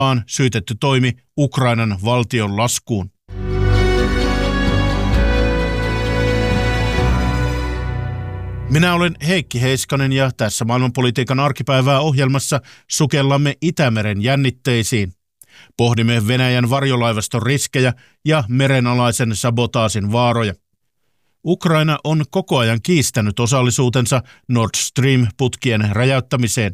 syytetty toimi Ukrainan valtion laskuun. Minä olen Heikki Heiskanen ja tässä maailmanpolitiikan arkipäivää ohjelmassa sukellamme Itämeren jännitteisiin. Pohdimme Venäjän varjolaivaston riskejä ja merenalaisen sabotaasin vaaroja. Ukraina on koko ajan kiistänyt osallisuutensa Nord Stream-putkien räjäyttämiseen.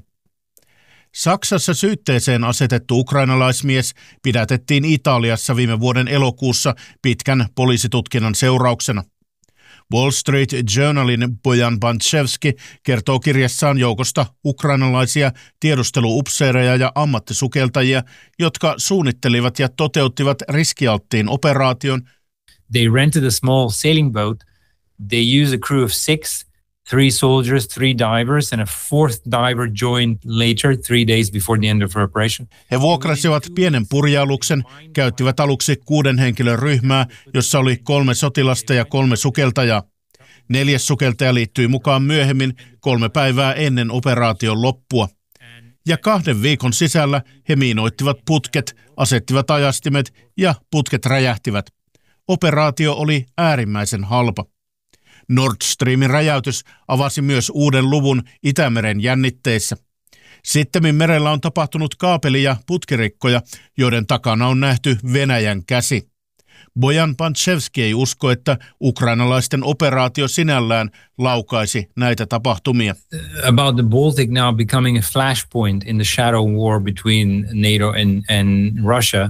Saksassa syytteeseen asetettu ukrainalaismies pidätettiin Italiassa viime vuoden elokuussa pitkän poliisitutkinnan seurauksena. Wall Street Journalin Bojan Banchevski kertoo kirjassaan joukosta ukrainalaisia tiedusteluupseereja ja ammattisukeltajia, jotka suunnittelivat ja toteuttivat riskialttiin operaation. They rented a small sailing boat. They used a crew of 6, 3 soldiers, 3 divers and a 4th diver joined later 3 days before the end of the operation. He vuokrasivat pienen purjealuksen, käyttivät aluksi 6 henkilön ryhmää, jossa oli 3 sotilasta ja 3 sukeltajaa. 4. sukeltaja liittyi mukaan myöhemmin 3 päivää ennen operaation loppua. Ja 2 viikon sisällä he miinoittivat putket, asettivat ajastimet ja putket räjähtivät. Operaatio oli äärimmäisen halpa. Nord Streamin räjäytys avasi myös uuden luvun Itämeren jännitteissä. Sittemmin merellä on tapahtunut kaapeli- ja putkirikkoja, joiden takana on nähty Venäjän käsi. Bojan Banchevski ei usko, että ukrainalaisten operaatio sinällään laukaisi näitä tapahtumia. About the Baltic now becoming a flashpoint in the shadow war between NATO and Russia.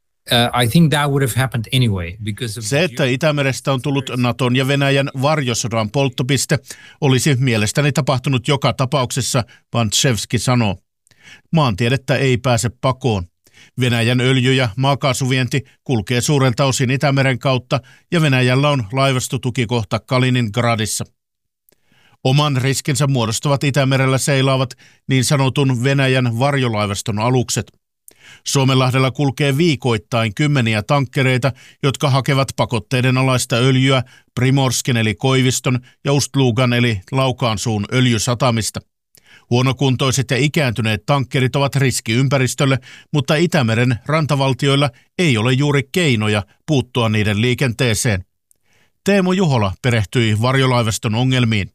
I think that would have happened anyway. Se, että Itämerestä on tullut Naton ja Venäjän varjosodan polttopiste, olisi mielestäni tapahtunut joka tapauksessa, Banchevski sanoo. Maantiedettä ei pääse pakoon. Venäjän öljy- ja maakaasuvienti kulkee suurelta osin Itämeren kautta ja Venäjällä on laivastotukikohta Kaliningradissa. Oman riskinsä muodostavat Itämerellä seilaavat niin sanotun Venäjän varjolaivaston alukset. Suomenlahdella kulkee viikoittain kymmeniä tankkereita, jotka hakevat pakotteiden alaista öljyä Primorskin eli Koiviston ja Ust-Lugan eli Laukaansuun öljysatamista. Huonokuntoiset ja ikääntyneet tankkerit ovat riski ympäristölle, mutta Itämeren rantavaltioilla ei ole juuri keinoja puuttua niiden liikenteeseen. Teemu Juhola perehtyi varjolaivaston ongelmiin.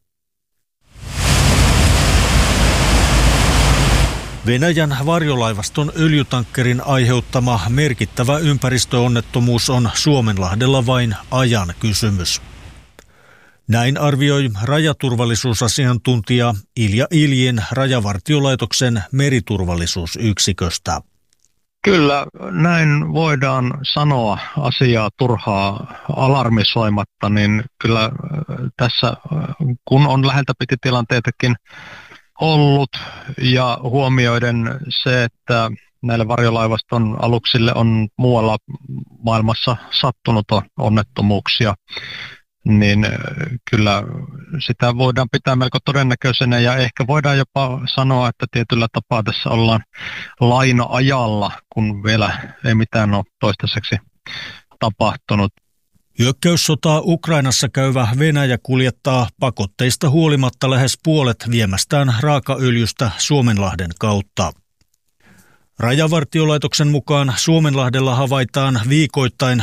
Venäjän varjolaivaston öljytankkerin aiheuttama merkittävä ympäristöonnettomuus on Suomenlahdella vain ajan kysymys. Näin arvioi rajaturvallisuusasiantuntija Ilja Iljin Rajavartiolaitoksen meriturvallisuusyksiköstä. Kyllä, näin voidaan sanoa asiaa turhaa alarmisoimatta, niin kyllä tässä kun on läheltä piti tilanteitakin ollut ja huomioiden se, että näille varjolaivaston aluksille on muualla maailmassa sattunut onnettomuuksia, niin kyllä sitä voidaan pitää melko todennäköisenä ja ehkä voidaan jopa sanoa, että tietyllä tapaa tässä ollaan laina-ajalla, kun vielä ei mitään ole toistaiseksi tapahtunut. Hyökkäyssotaa Ukrainassa käyvä Venäjä kuljettaa pakotteista huolimatta lähes puolet viemästään raakaöljystä Suomenlahden kautta. Rajavartiolaitoksen mukaan Suomenlahdella havaitaan viikoittain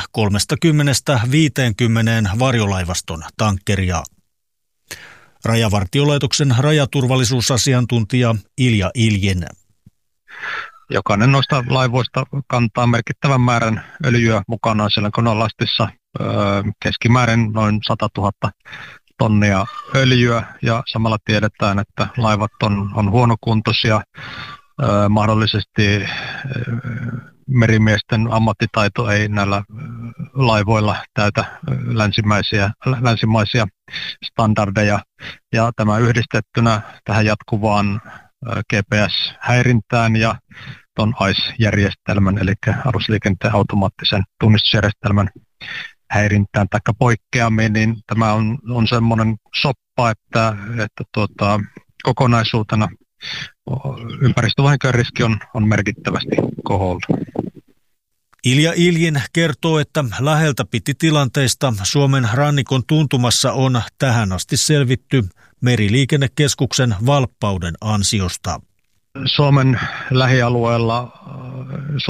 30–50 varjolaivaston tankkeria. Rajavartiolaitoksen rajaturvallisuusasiantuntija Ilja Iljin. Jokainen noista laivoista kantaa merkittävän määrän öljyä mukanaan siellä konolastissa, keskimäärin noin 100 000 tonnia öljyä ja samalla tiedetään, että laivat on huonokuntoisia. Mahdollisesti merimiesten ammattitaito ei näillä laivoilla täytä länsimaisia standardeja. Ja tämä yhdistettynä tähän jatkuvaan GPS-häirintään ja tuon AIS-järjestelmän, eli alusliikenteen automaattisen tunnistusjärjestelmän häirintään tai poikkeamiin, niin tämä on semmoinen soppa, että kokonaisuutena ympäristövahinkojen riski on merkittävästi koholla. Ilja Iljin kertoo, että läheltä piti tilanteista Suomen rannikon tuntumassa on tähän asti selvitty Meriliikennekeskuksen valppauden ansiosta. Suomen lähialueella